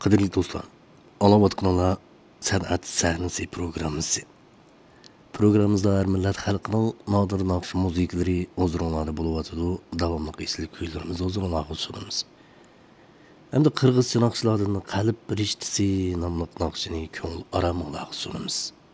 Qadrli do'stlar, olayotganlar san'at sahnasi programmasi. Programmamizda har millat xalqining nodir naqsh musiqalari o'zronlari bo'layotidi. Davomli esli kuylarimiz o'zronlarga sunamiz. Hamda qirg'izcha naqshlardan qalb rishtisi nomli naqshini ko'ngil aramanglarga sunamiz.